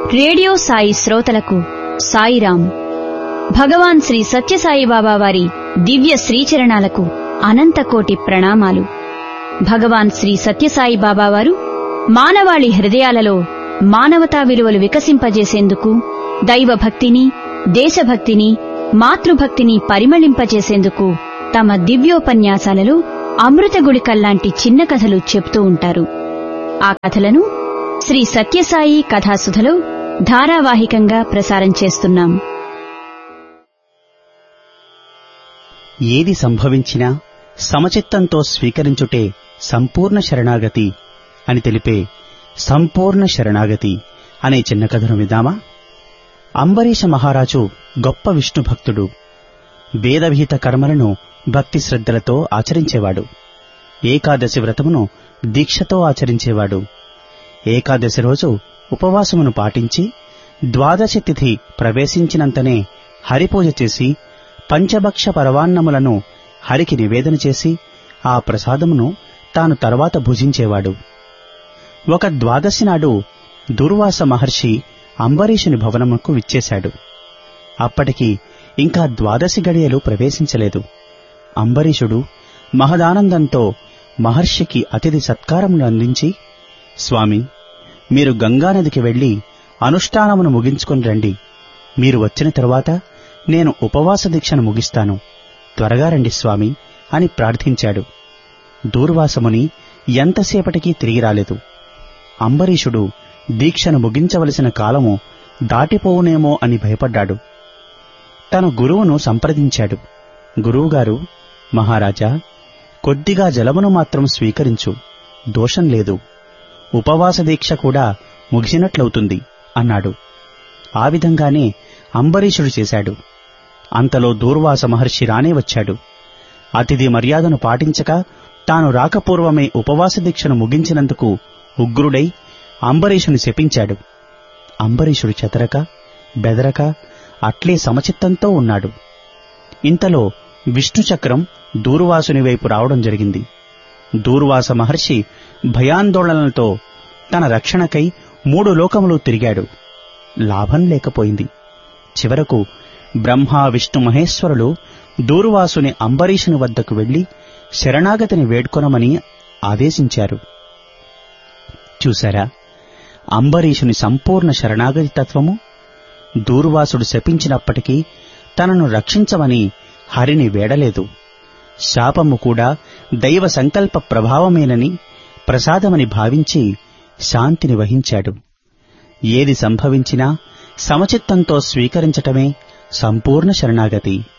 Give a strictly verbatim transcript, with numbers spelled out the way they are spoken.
Radio Sai శ్రోతలకు సాయిరాం. భగవాన్ శ్రీ సత్యసాయిబాబా వారి దివ్య శ్రీచరణాలకు అనంతకోటి ప్రణామాలు. భగవాన్ శ్రీ సత్యసాయిబాబా వారు మానవాళి హృదయాలలో మానవతా విలువలు వికసింపజేసేందుకు, దైవభక్తిని, దేశభక్తిని, మాతృభక్తిని పరిమళింపజేసేందుకు తమ దివ్యోపన్యాసాలలో అమృతగుళికల్లాంటి చిన్న కథలు చెప్తూ ఉంటారు. ఆ కథలను శ్రీ సత్యసాయి కథాసుధలో ధారావాహికంగా ప్రసారం చేస్తున్నాం. ఏది సంభవించినా సమచిత్తంతో స్వీకరించుటే సంపూర్ణ శరణాగతి అని తెలిపే సంపూర్ణ శరణాగతి అనే చిన్న కథను విదామా? అంబరీష మహారాజు గొప్ప విష్ణు భక్తుడు. వేదవిహిత కర్మలను భక్తి శ్రద్ధలతో ఆచరించేవాడు. ఏకాదశి వ్రతమును దీక్షతో ఆచరించేవాడు. ఏకాదశి రోజు ఉపవాసమును పాటించి ద్వాదశి తిథి ప్రవేశించినంతనే హరిపూజ చేసి పంచభక్ష పరవాన్నములను హరికి నివేదన చేసి ఆ ప్రసాదమును తాను తర్వాత భుజించేవాడు. ఒక ద్వాదశి నాడు దుర్వాస మహర్షి అంబరీషుని భవనముకు విచ్చేశాడు. అప్పటికి ఇంకా ద్వాదశి గడియలు ప్రవేశించలేదు. అంబరీషుడు మహదానందంతో మహర్షికి అతిథి సత్కారములు అందించి, స్వామి, మీరు గంగానదికి వెళ్లి అనుష్ఠానమును ముగించుకుని రండి. మీరు వచ్చిన తరువాత నేను ఉపవాస దీక్షను ముగిస్తాను. త్వరగా రండి స్వామి అని ప్రార్థించాడు. దూర్వాసముని ఎంతసేపటికి తిరిగి రాలేదు. అంబరీషుడు దీక్షను ముగించవలసిన కాలము దాటిపోవునేమో అని భయపడ్డాడు. తన గురువును సంప్రదించాడు. గురువుగారు, మహారాజా, కొద్దిగా జలమును మాత్రం స్వీకరించు, దోషం లేదు. ఉపవాస దీక్ష కూడా ముగిసినట్లవుతుంది అన్నాడు. ఆ విధంగానే అంబరీషుడు చేశాడు. అంతలో దూర్వాస మహర్షి రానే వచ్చాడు. అతిథి మర్యాదను పాటించక తాను రాకపూర్వమే ఉపవాస దీక్షను ముగించినందుకు ఉగ్రుడై అంబరీషుని శపించాడు. అంబరీషుడు చెదరక బెదరక అట్లే సమచిత్తంతో ఉన్నాడు. ఇంతలో విష్ణుచక్రం దూర్వాసుని వైపు రావడం జరిగింది. దూర్వాస మహర్షి భయాందోళనలతో తన రక్షణకై మూడు లోకములు తిరిగాడు. లాభం లేకపోయింది. చివరకు బ్రహ్మ విష్ణు మహేశ్వరులు దూర్వాసుని అంబరీషుని వద్దకు వెళ్లి శరణాగతిని వేడ్కొనమని ఆదేశించారు. చూశారా అంబరీషుని సంపూర్ణ శరణాగతి తత్వము? దూర్వాసుడు శపించినప్పటికీ తనను రక్షించమని హరిని వేడలేదు. శాపము కూడా దైవ సంకల్ప ప్రభావమేనని, ప్రసాదమని భావించి శాంతిని వహించాడు. ఏది సంభవించినా సమచిత్తంతో స్వీకరించటమే సంపూర్ణ శరణాగతి.